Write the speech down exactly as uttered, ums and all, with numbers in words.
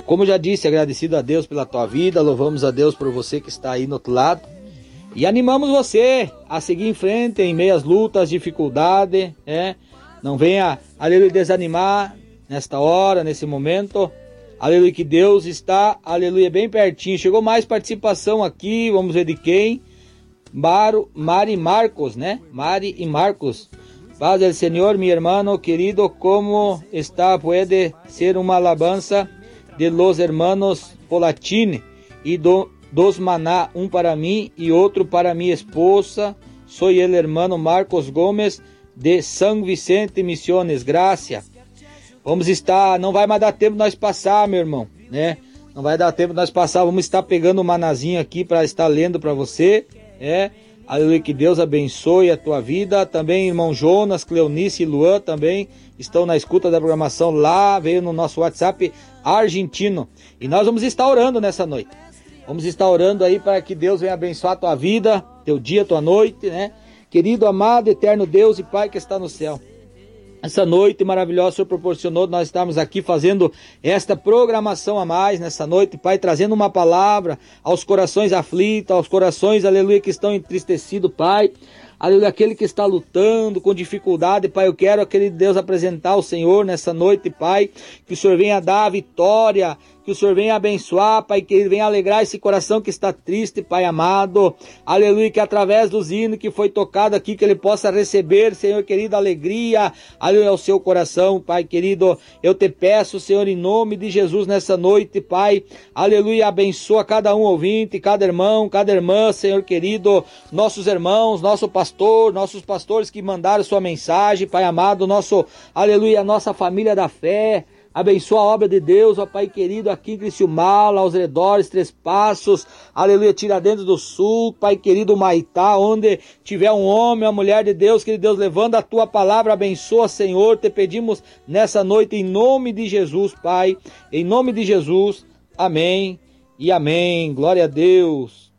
como eu já disse, agradecido a Deus pela tua vida, louvamos a Deus por você que está aí no outro lado. E animamos você a seguir em frente em meio às lutas, dificuldades, é? Não venha, aleluia, desanimar nesta hora, nesse momento. Aleluia, que Deus está, aleluia, bem pertinho. Chegou mais participação aqui, vamos ver de quem. Maro, Mari Marcos, né? Mari e Marcos. Paz del Senhor, mi hermano querido, como está? Pode ser uma alabanza de los hermanos Polatini e do dos maná, um para mim e outro para minha esposa. Sou ele, hermano Marcos Gomes, de São Vicente Missiones, Graça. Vamos estar, não vai mais dar tempo nós passar, meu irmão, né? Não vai dar tempo nós passar, vamos estar pegando o manazinho aqui para estar lendo para você, é? Aleluia, que Deus abençoe a tua vida. Também irmão Jonas, Cleonice e Luan também estão na escuta da programação lá, veio no nosso WhatsApp argentino. E nós vamos estar orando nessa noite. Vamos estar orando aí para que Deus venha abençoar a tua vida, teu dia, tua noite, né? Querido, amado, eterno Deus e Pai que está no céu. Essa noite maravilhosa o Senhor proporcionou nós estarmos aqui fazendo esta programação a mais nessa noite, Pai, trazendo uma palavra aos corações aflitos, aos corações, aleluia, que estão entristecidos, Pai. Aleluia, aquele que está lutando com dificuldade, Pai, eu quero, aquele Deus, apresentar ao Senhor nessa noite, Pai, que o Senhor venha dar a vitória, que o Senhor venha abençoar, Pai, que Ele venha alegrar esse coração que está triste, Pai amado, aleluia, que através dos hinos que foi tocado aqui, que Ele possa receber, Senhor querido, alegria, aleluia, ao seu coração, Pai querido, eu te peço, Senhor, em nome de Jesus, nessa noite, Pai, aleluia, abençoa cada um ouvinte, cada irmão, cada irmã, Senhor querido, nossos irmãos, nosso pastor, Pastor, nossos pastores que mandaram sua mensagem, Pai amado, nosso, aleluia, nossa família da fé, abençoa a obra de Deus, ó Pai querido, aqui em Criciúmal, aos redores, Três Passos, aleluia, Tiradentes do Sul, Pai querido, Maitá, onde tiver um homem, uma mulher de Deus, querido Deus, levando a tua palavra, abençoa, Senhor, te pedimos nessa noite, em nome de Jesus, Pai, em nome de Jesus, amém e amém, glória a Deus.